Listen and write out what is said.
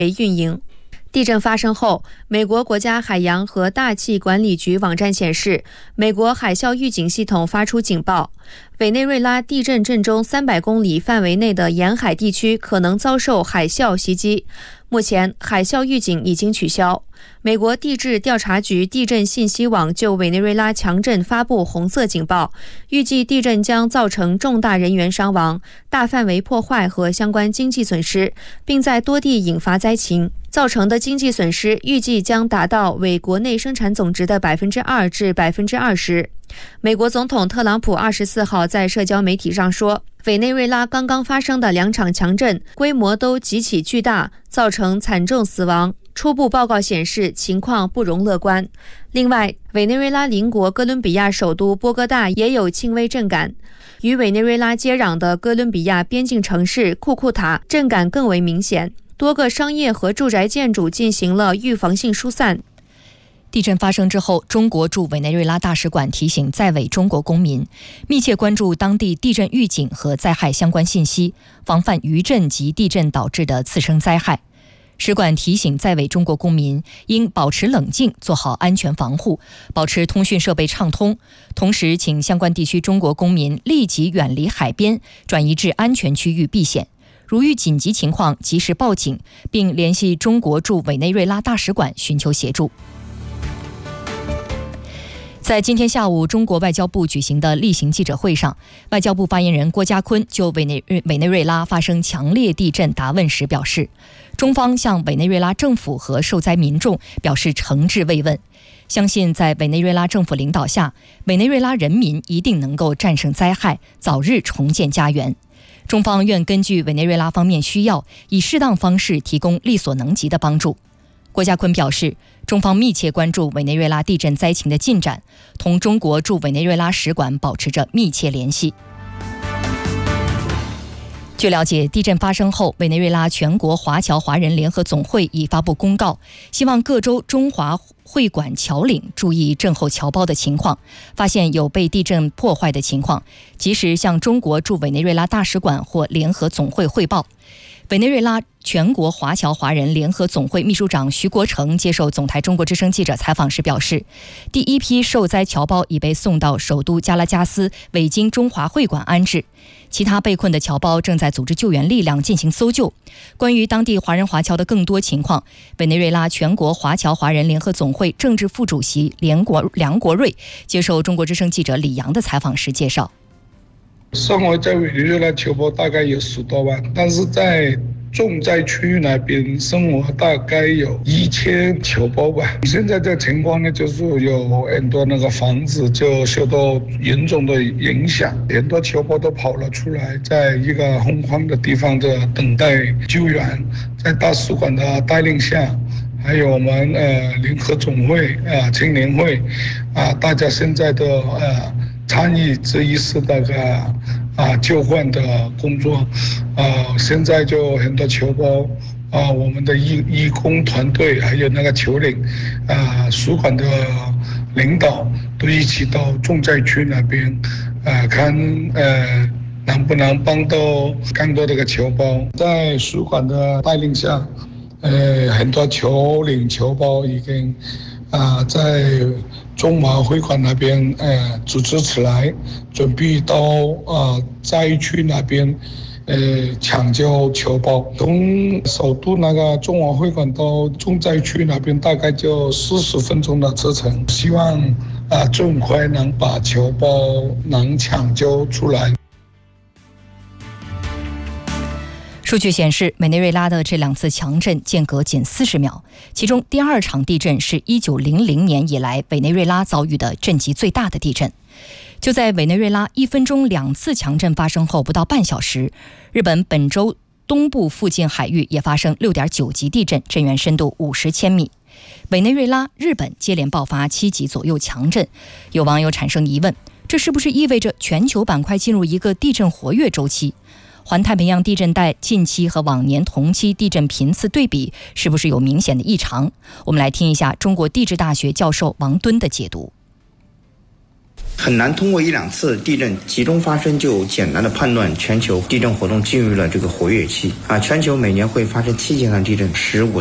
运营。地震发生后，美国国家海洋和大气管理局网站显示，美国海啸预警系统发出警报，委内瑞拉地震震中300公里范围内的沿海地区可能遭受海啸袭击。目前，海啸预警已经取消。美国地质调查局地震信息网就委内瑞拉强震发布红色警报，预计地震将造成重大人员伤亡、大范围破坏和相关经济损失，并在多地引发灾情。造成的经济损失预计将达到为国内生产总值的2%至20%。美国总统特朗普24号在社交媒体上说，委内瑞拉刚刚发生的2场强震规模都极其巨大，造成惨重死亡。初步报告显示，情况不容乐观。另外，委内瑞拉邻国哥伦比亚首都波哥大也有轻微震感，与委内瑞拉接壤的哥伦比亚边境城市库库塔震感更为明显。多个商业和住宅建筑进行了预防性疏散。 地震发生之后，中国驻委内瑞拉大使馆提醒在委中国公民，密切关注当地地震预警和灾害相关信息，防范余震及地震导致的次生灾害。使馆提醒在委中国公民应保持冷静，做好安全防护，保持通讯设备畅通。同时，请相关地区中国公民立即远离海边，转移至安全区域避险。如遇紧急情况，及时报警，并联系中国驻委内瑞拉大使馆寻求协助。在今天下午，中国外交部举行的例行记者会上，外交部发言人郭家坤就委内瑞拉发生强烈地震答问时表示，中方向委内瑞拉政府和受灾民众表示诚挚慰问，相信在委内瑞拉政府领导下，委内瑞拉人民一定能够战胜灾害，早日重建家园。中方愿根据委内瑞拉方面需要，以适当方式提供力所能及的帮助。郭家坤表示，中方密切关注委内瑞拉地震灾情的进展，同中国驻委内瑞拉使馆保持着密切联系。据了解，地震发生后，委内瑞拉全国华侨华人联合总会已发布公告，希望各州中华会馆侨领注意震后侨胞的情况，发现有被地震破坏的情况，及时向中国驻委内瑞拉大使馆或联合总会汇报。委内瑞拉全国华侨华人联合总会秘书长徐国成接受总台中国之声记者采访时表示，第一批受灾侨胞已被送到首都加拉加斯委经中华会馆安置，其他被困的侨胞正在组织救援力量进行搜救。关于当地华人华侨的更多情况，委内瑞拉全国华侨华人联合总会政治副主席梁国瑞接受中国之声记者李阳的采访时介绍， 生活在委内瑞拉侨胞大概有10多万，但是在重灾区那边生活大概有1000侨胞吧。现在这情况呢，就是有很多那个房子就受到严重的影响，很多侨胞都跑了出来，在一个空旷的地方的等待救援。在大使馆的带领下，还有我们联合总会青年会大家现在都参与这一次那个救援的工作。现在就很多侨胞我们的义工团队还有那个侨领使馆的领导都一起到重灾区那边看能不能帮到更多的侨胞。在使馆的带领下，很多侨领侨胞已经在中华会馆那边组织起来，准备到灾区那边抢救侨胞。从首都那个中华会馆到重灾区那边大概就40分钟的车程，希望尽快能把侨胞能抢救出来。 数据显示，委内瑞拉的这2次强震间隔仅40秒，其中第2场地震是1900年以来委内瑞拉遭遇的震级最大的地震。就在委内瑞拉1分钟2次强震发生后不到半小时，日本本州东部附近海域也发生6.9级地震，震源深度50千米。委内瑞拉、日本接连爆发7级左右强震，有网友产生疑问，这是不是意味着全球板块进入一个地震活跃周期？环太平洋地震带近期和往年同期地震频次对比，是不是有明显的异常？我们来听一下中国地质大学教授王敦的解读。 很难通过一两次地震集中发生就简单的判断全球地震活动进入了这个活跃期啊。全球每年会发生7件的地震，15